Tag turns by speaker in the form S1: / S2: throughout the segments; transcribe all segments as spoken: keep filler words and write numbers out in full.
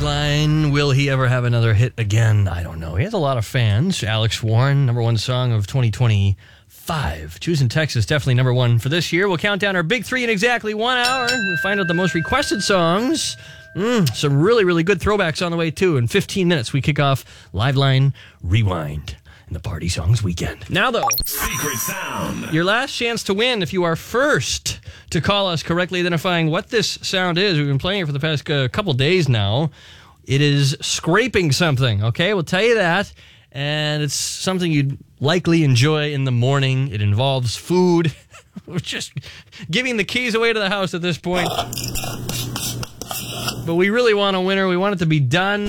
S1: Liveline. Will he ever have another hit again? I don't know. He has a lot of fans. Alex Warren, number one song of twenty twenty-five. Choosing Texas, definitely number one for this year. We'll count down our big three in exactly one hour. We'll find out the most requested songs. Mm, some really, really good throwbacks on the way, too. In fifteen minutes, we kick off Liveline Rewind in the Party Songs Weekend. Now, though,
S2: Secret Sound.
S1: Your last chance to win if you are first to call us correctly identifying what this sound is. We've been playing it for the past uh, couple days now. It is scraping something, okay? We'll tell you that. And it's something you'd likely enjoy in the morning. It involves food. We're just giving the keys away to the house at this point. But we really want a winner. We want it to be done.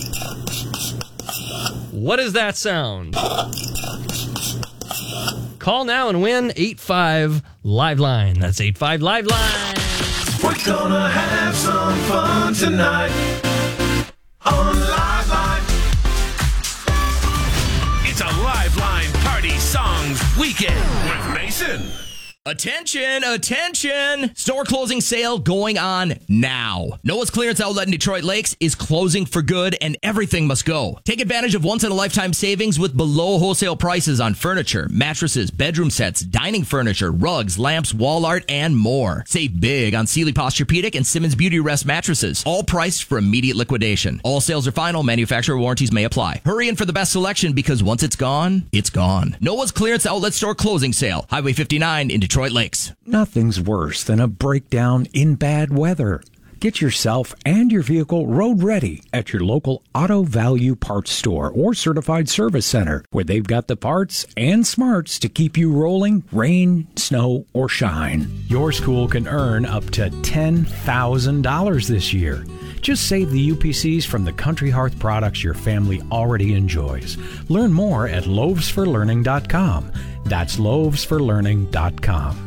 S1: What is that sound? Call now and win eight five Liveline. That's eight five Liveline.
S2: We're gonna have some fun tonight on Liveline. It's a Liveline Party Songs Weekend with Mason.
S3: Attention, attention! Store closing sale going on now. Noah's Clearance Outlet in Detroit Lakes is closing for good and everything must go. Take advantage of once-in-a-lifetime savings with below wholesale prices on furniture, mattresses, bedroom sets, dining furniture, rugs, lamps, wall art, and more. Save big on Sealy Posturepedic and Simmons Beauty Rest mattresses, all priced for immediate liquidation. All sales are final, manufacturer warranties may apply. Hurry in for the best selection because once it's gone, it's gone. Noah's Clearance Outlet Store closing sale, Highway fifty-nine in Detroit Lakes.
S4: Nothing's worse than a breakdown in bad weather. Get yourself and your vehicle road ready at your local Auto Value Parts Store or Certified Service Center, where they've got the parts and smarts to keep you rolling, rain, snow, or shine. Your school can earn up to ten thousand dollars this year. Just save the U P Cs from the Country Hearth products your family already enjoys. Learn more at loaves for learning dot com. That's loaves for learning dot com.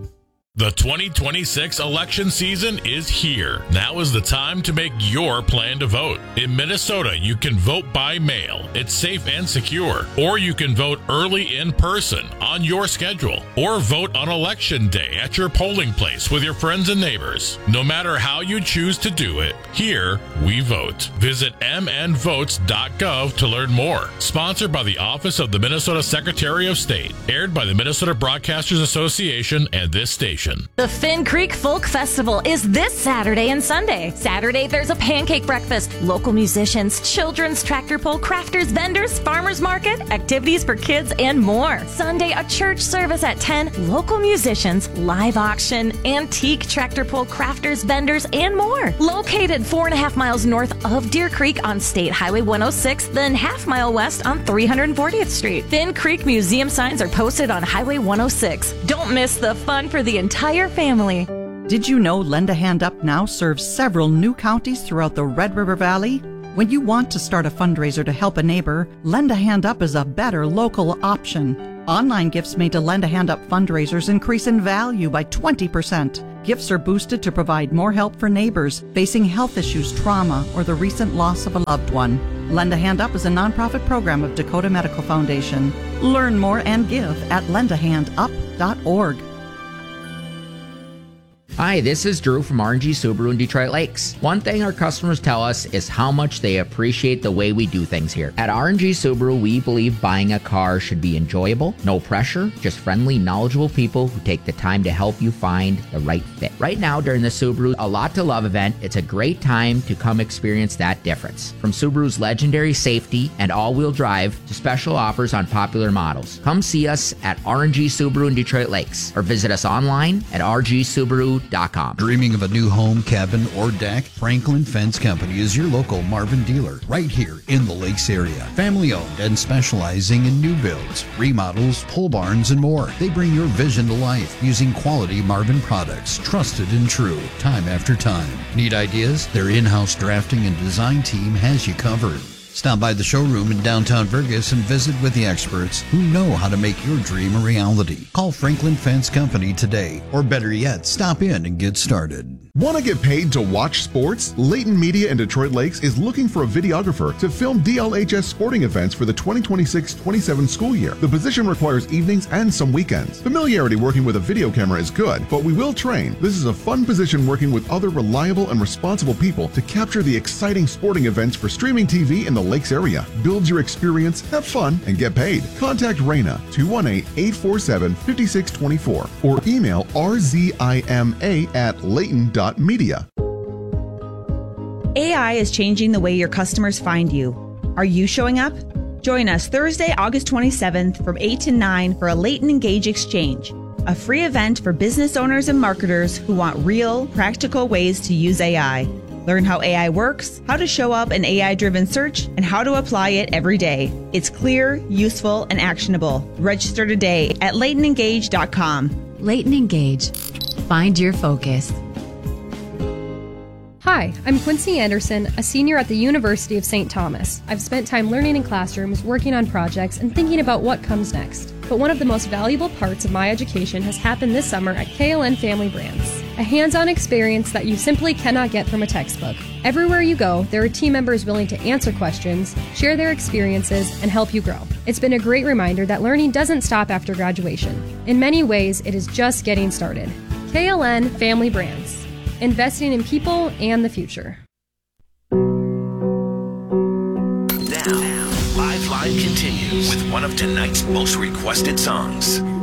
S5: The twenty twenty-six election season is here. Now is the time to make your plan to vote. In Minnesota, you can vote by mail. It's safe and secure. Or you can vote early in person on your schedule. Or vote on election day at your polling place with your friends and neighbors. No matter how you choose to do it, here we vote. Visit m n votes dot gov to learn more. Sponsored by the Office of the Minnesota Secretary of State. Aired by the Minnesota Broadcasters Association and this station.
S6: The Finn Creek Folk Festival is this Saturday and Sunday. Saturday, there's a pancake breakfast, local musicians, children's tractor pull, crafters, vendors, farmers market, activities for kids, and more. Sunday, a church service at ten, local musicians, live auction, antique tractor pull, crafters, vendors, and more. Located four and a half miles north of Deer Creek on State Highway one oh six, then half mile west on three hundred fortieth Street. Finn Creek Museum signs are posted on Highway one oh six. Don't miss the fun for the entire entire family.
S7: Did you know Lend a Hand Up now serves several new counties throughout the Red River Valley? When you want to start a fundraiser to help a neighbor, Lend a Hand Up is a better local option. Online gifts made to Lend a Hand Up fundraisers increase in value by twenty percent. Gifts are boosted to provide more help for neighbors facing health issues, trauma, or the recent loss of a loved one. Lend a Hand Up is a nonprofit program of Dakota Medical Foundation. Learn more and give at lend a hand up dot org.
S8: Hi, this is Drew from R and G Subaru in Detroit Lakes. One thing our customers tell us is how much they appreciate the way we do things here. At R and G Subaru, we believe buying a car should be enjoyable, no pressure, just friendly, knowledgeable people who take the time to help you find the right fit. Right now, during the Subaru A Lot to Love event, it's a great time to come experience that difference. From Subaru's legendary safety and all-wheel drive to special offers on popular models. Come see us at R and G Subaru in Detroit Lakes or visit us online at r g subaru dot com.
S9: Dreaming of a new home, cabin, or deck? Franklin Fence Company is your local Marvin dealer right here in the Lakes area. Family owned and specializing in new builds, remodels, pole barns, and more. They bring your vision to life using quality Marvin products, trusted and true, time after time. Need ideas? Their in-house drafting and design team has you covered. Stop by the showroom in downtown Vegas and visit with the experts who know how to make your dream a reality. Call Franklin Fence Company today, or better yet, stop in and get started.
S10: Want to get paid to watch sports? Layton Media in Detroit Lakes is looking for a videographer to film D L H S sporting events for the twenty twenty-six twenty-seven school year. The position requires evenings and some weekends. Familiarity working with a video camera is good, but we will train. This is a fun position working with other reliable and responsible people to capture the exciting sporting events for streaming T V in the Lakes area. Build your experience, have fun, and get paid. Contact Raina two one eight, eight four seven, five six two four or email r z i m a at layton dot media.
S11: A I is changing the way your customers find you. Are you showing up? Join us Thursday, August twenty-seventh from eight to nine for a Layton Engage Exchange, a free event for business owners and marketers who want real, practical ways to use A I. Learn how A I works, how to show up an A I-driven search, and how to apply it every day. It's clear, useful, and actionable. Register today at layton engage dot com.
S12: Layton Engage. Find your focus.
S13: Hi, I'm Quincy Anderson, a senior at the University of Saint Thomas. I've spent time learning in classrooms, working on projects, and thinking about what comes next. But one of the most valuable parts of my education has happened this summer at K L N Family Brands, a hands-on experience that you simply cannot get from a textbook. Everywhere you go, there are team members willing to answer questions, share their experiences, and help you grow. It's been a great reminder that learning doesn't stop after graduation. In many ways, it is just getting started. K L N Family Brands. Investing in people and the future.
S2: Now, Live Line continues with one of tonight's most requested songs.